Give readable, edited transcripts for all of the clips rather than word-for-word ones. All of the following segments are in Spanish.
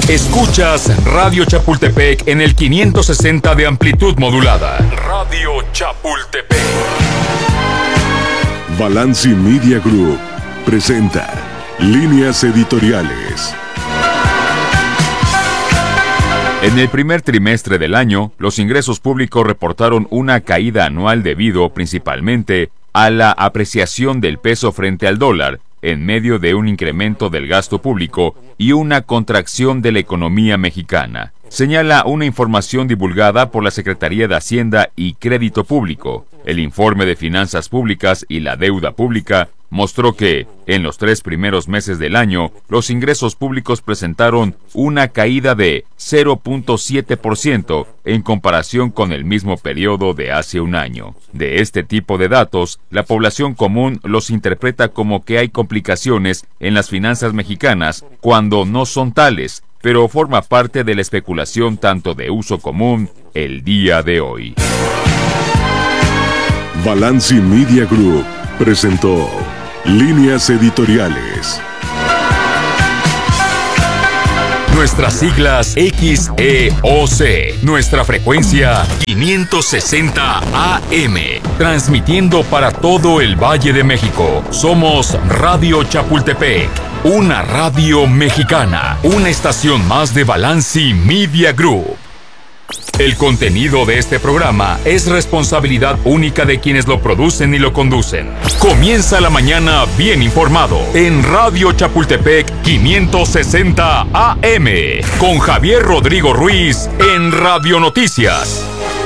Escuchas Radio Chapultepec en el 560 de amplitud modulada. Radio Chapultepec. Balanci Media Group presenta Líneas Editoriales. En el primer trimestre del año, los ingresos públicos reportaron una caída anual debido principalmente a la apreciación del peso frente al dólar, en medio de un incremento del gasto público y una contracción de la economía mexicana, señala una información divulgada por la Secretaría de Hacienda y Crédito Público. El informe de Finanzas Públicas y la Deuda Pública mostró que, en los 3 primeros meses del año, los ingresos públicos presentaron una caída de 0.7% en comparación con el mismo periodo de hace un año. De este tipo de datos, la población común los interpreta como que hay complicaciones en las finanzas mexicanas cuando no son tales, pero forma parte de la especulación tanto de uso común el día de hoy. Balanci Media Group presentó Líneas Editoriales. Nuestras siglas XEOC. Nuestra frecuencia 560 AM. Transmitiendo para todo el Valle de México. Somos Radio Chapultepec. Una radio mexicana. Una estación más de Balanci Media Group. El contenido de este programa es responsabilidad única de quienes lo producen y lo conducen. Comienza la mañana bien informado en Radio Chapultepec 560 AM con Javier Rodrigo Ruiz en Radio Noticias.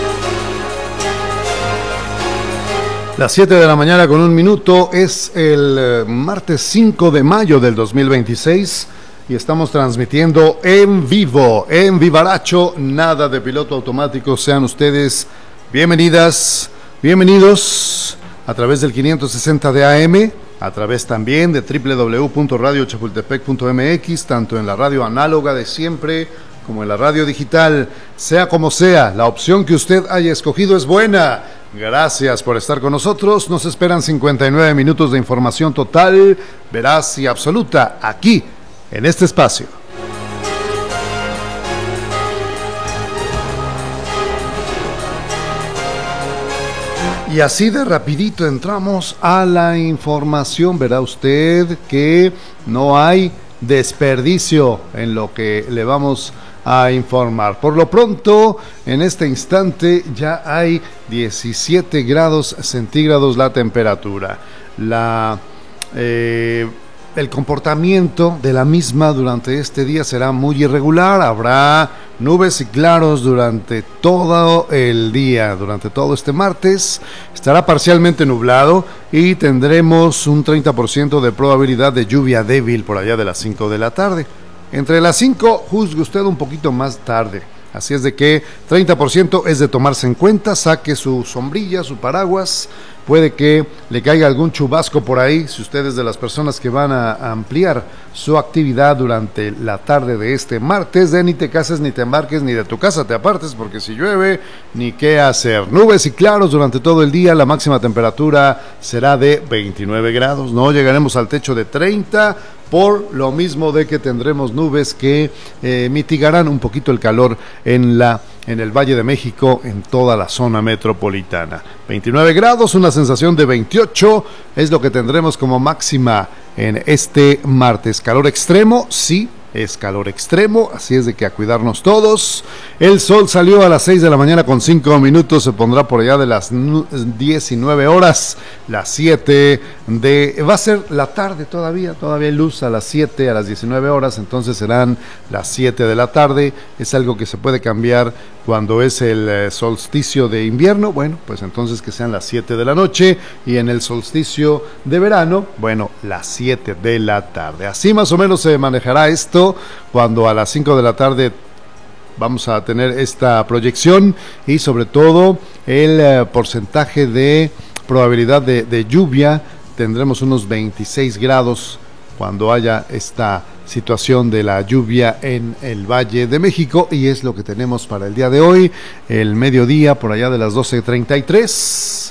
Las 7 de la mañana con 1 minuto, es el martes 5 de mayo del 2026. Y estamos transmitiendo en vivo, en vivaracho, nada de piloto automático. Sean ustedes bienvenidas, bienvenidos a través del 560 de AM, a través también de www.radiochapultepec.mx, tanto en la radio análoga de siempre como en la radio digital. Sea como sea, la opción que usted haya escogido es buena. Gracias por estar con nosotros. Nos esperan 59 minutos de información total, veraz y absoluta aquí, en este espacio. Y así de rapidito entramos a la información. Verá usted que no hay desperdicio en lo que le vamos a informar. Por lo pronto, en este instante ya hay 17 grados centígrados la temperatura. El comportamiento de la misma durante este día será muy irregular. Habrá nubes y claros durante todo el día, durante todo este martes. Estará parcialmente nublado y tendremos un 30% de probabilidad de lluvia débil por allá de las 5 de la tarde. Entre las 5, juzgue usted un poquito más tarde. Así es de que 30% es de tomarse en cuenta. Saque su sombrilla, su paraguas. Puede que le caiga algún chubasco por ahí, si usted es de las personas que van a ampliar su actividad durante la tarde de este martes. Ni te cases, ni te embarques, ni de tu casa te apartes, porque si llueve, ni qué hacer. Nubes y claros durante todo el día. La máxima temperatura será de 29 grados. No llegaremos al techo de 30, por lo mismo de que tendremos nubes que mitigarán un poquito el calor en el Valle de México, en toda la zona metropolitana. 29 grados, una sensación de 28, es lo que tendremos como máxima en este martes. Calor extremo, sí, es calor extremo, así es de que a cuidarnos todos. El sol salió a las 6 de la mañana con 5 minutos, se pondrá por allá de las 19 horas, las 7 va a ser la tarde todavía hay luz a las 7, a las 19 horas, entonces serán las 7 de la tarde. Es algo que se puede cambiar cuando es el solsticio de invierno, bueno, pues entonces que sean las 7 de la noche, y en el solsticio de verano, bueno, las 7 de la tarde. Así más o menos se manejará esto cuando a las 5 de la tarde vamos a tener esta proyección, y sobre todo el porcentaje de probabilidad de lluvia. Tendremos unos 26 grados cuando haya esta situación de la lluvia en el Valle de México, y es lo que tenemos para el día de hoy, el mediodía, por allá de las 12:33,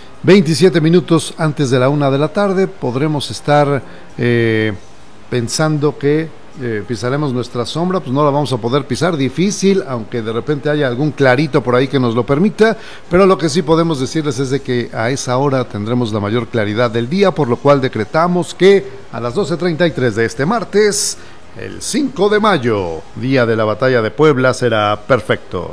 27 minutos antes de la 1 de la tarde. Podremos estar pensando que pisaremos nuestra sombra, pues no la vamos a poder pisar, difícil, aunque de repente haya algún clarito por ahí que nos lo permita, pero lo que sí podemos decirles es de que a esa hora tendremos la mayor claridad del día, por lo cual decretamos que a las 12:33 de este martes, el 5 de mayo, día de la batalla de Puebla, será perfecto.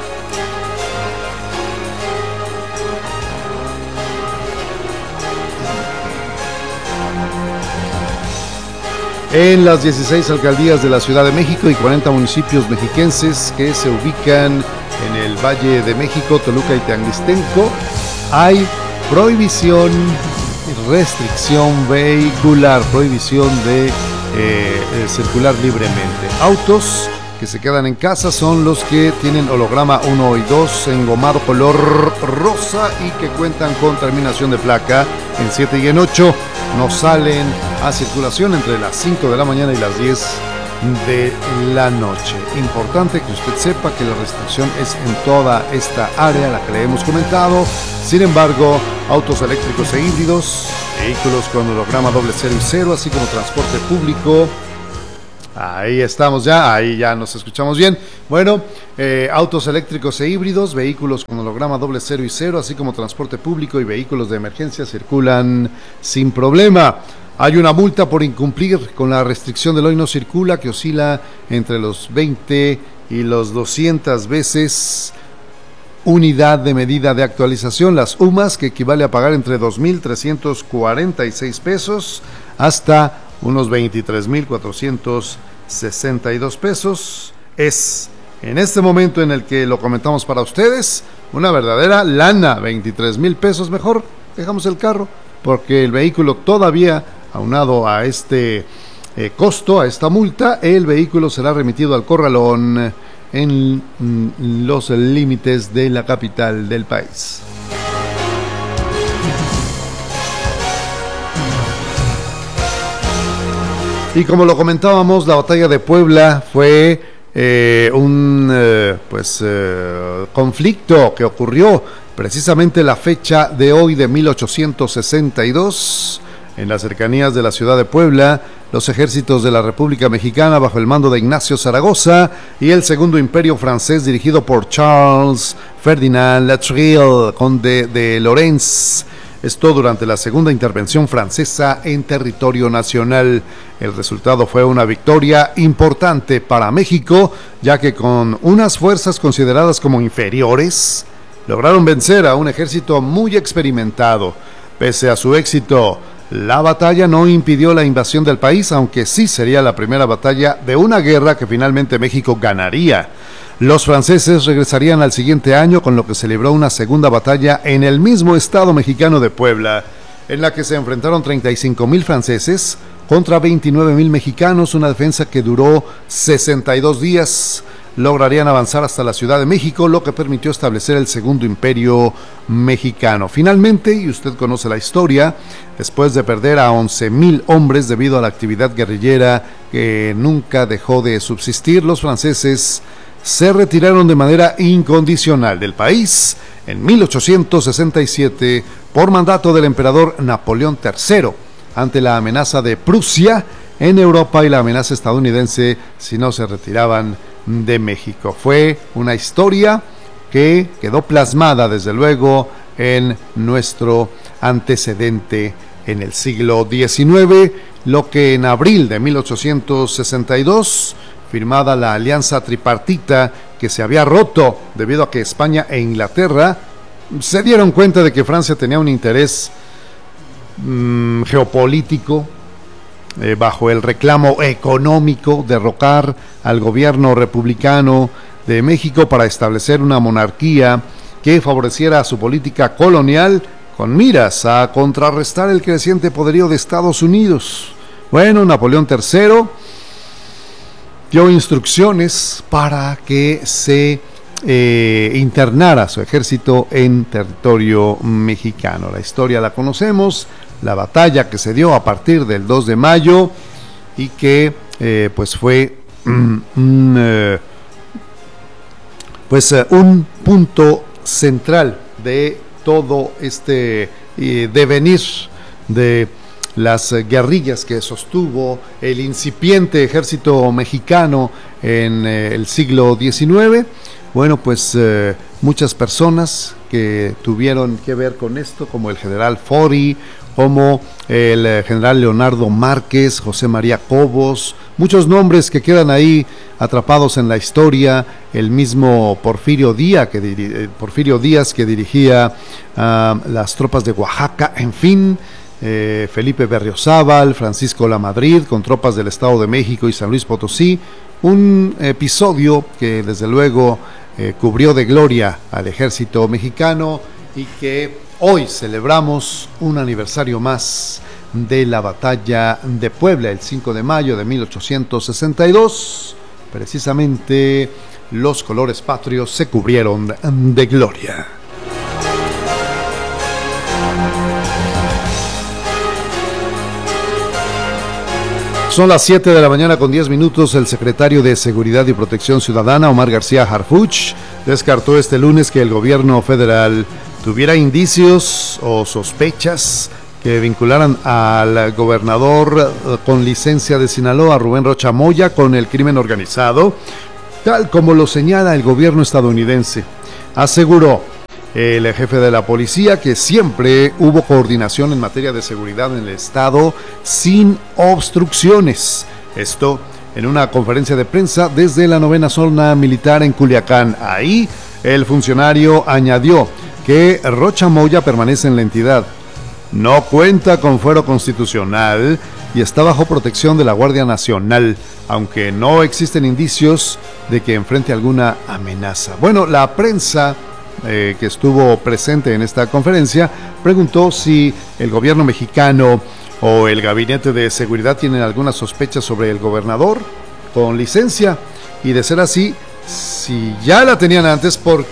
En las 16 alcaldías de la Ciudad de México y 40 municipios mexiquenses que se ubican en el Valle de México, Toluca y Teanguistenco, hay prohibición y restricción vehicular, prohibición de circular libremente. Autos que se quedan en casa son los que tienen holograma 1 y 2 engomado color rosa y que cuentan con terminación de placa en 7 y en 8. No salen a circulación entre las 5 de la mañana y las 10 de la noche. Importante que usted sepa que la restricción es en toda esta área, la que le hemos comentado. Sin embargo, autos eléctricos e híbridos, vehículos con holograma 00 y 0, así como transporte público. Ahí estamos ya, ahí ya nos escuchamos bien. Bueno, autos eléctricos e híbridos, vehículos con holograma 00 y 0, así como transporte público y vehículos de emergencia circulan sin problema. Hay una multa por incumplir con la restricción del hoy no circula que oscila entre los 20 y los 200 veces unidad de medida de actualización, las UMAS, que equivale a pagar entre 2,346 pesos hasta unos 23,462 pesos. Es en este momento en el que lo comentamos para ustedes una verdadera lana, 23,000 pesos. Mejor dejamos el carro porque el vehículo todavía, aunado a este costo, a esta multa, el vehículo será remitido al corralón en los límites de la capital del país. Y como lo comentábamos, la batalla de Puebla fue un conflicto que ocurrió precisamente la fecha de hoy de 1862. En las cercanías de la ciudad de Puebla, los ejércitos de la República Mexicana bajo el mando de Ignacio Zaragoza y el Segundo Imperio francés dirigido por Charles Ferdinand Latreille, conde de Lorentz. Esto durante la segunda intervención francesa en territorio nacional. El resultado fue una victoria importante para México, ya que con unas fuerzas consideradas como inferiores, lograron vencer a un ejército muy experimentado. Pese a su éxito, la batalla no impidió la invasión del país, aunque sí sería la primera batalla de una guerra que finalmente México ganaría. Los franceses regresarían al siguiente año, con lo que se libró una segunda batalla en el mismo estado mexicano de Puebla, en la que se enfrentaron 35,000 franceses contra 29,000 mexicanos, una defensa que duró 62 días. Lograrían avanzar hasta la Ciudad de México, lo que permitió establecer el Segundo Imperio Mexicano. Finalmente, y usted conoce la historia, después de perder a 11,000 hombres debido a la actividad guerrillera que nunca dejó de subsistir, los franceses se retiraron de manera incondicional del país en 1867 por mandato del emperador Napoleón III, ante la amenaza de Prusia en Europa y la amenaza estadounidense si no se retiraban de México. Fue una historia que quedó plasmada desde luego en nuestro antecedente en el siglo XIX, lo que en abril de 1862, firmada la alianza tripartita que se había roto debido a que España e Inglaterra se dieron cuenta de que Francia tenía un interés geopolítico bajo el reclamo económico, derrocar al gobierno republicano de México para establecer una monarquía que favoreciera su política colonial con miras a contrarrestar el creciente poderío de Estados Unidos. Bueno, Napoleón III dio instrucciones para que se internara su ejército en territorio mexicano. La historia la conocemos, la batalla que se dio a partir del 2 de mayo y que pues fue un punto central de todo este devenir de las guerrillas que sostuvo el incipiente ejército mexicano en el siglo XIX. Bueno, pues muchas personas que tuvieron que ver con esto, como el general Fori, como el general Leonardo Márquez, José María Cobos, muchos nombres que quedan ahí atrapados en la historia, el mismo Porfirio Díaz que dirigía las tropas de Oaxaca, en fin, Felipe Berriozábal, Francisco Lamadrid, con tropas del Estado de México y San Luis Potosí, un episodio que desde luego cubrió de gloria al ejército mexicano y que hoy celebramos un aniversario más de la batalla de Puebla, el 5 de mayo de 1862. Precisamente los colores patrios se cubrieron de gloria. Son las 7 de la mañana con 10 minutos. El secretario de Seguridad y Protección Ciudadana, Omar García Harfuch, descartó este lunes que el gobierno federal tuviera indicios o sospechas que vincularan al gobernador con licencia de Sinaloa, Rubén Rocha Moya, con el crimen organizado, tal como lo señala el gobierno estadounidense. Aseguró el jefe de la policía que siempre hubo coordinación en materia de seguridad en el estado sin obstrucciones. Esto en una conferencia de prensa desde la 9ª Zona Militar en Culiacán. Ahí el funcionario añadió que Rocha Moya permanece en la entidad, no cuenta con fuero constitucional y está bajo protección de la Guardia Nacional, aunque no existen indicios de que enfrente alguna amenaza. Bueno, la prensa que estuvo presente en esta conferencia preguntó si el gobierno mexicano o el gabinete de seguridad tienen alguna sospecha sobre el gobernador con licencia, y de ser así, si ya la tenían antes, ¿por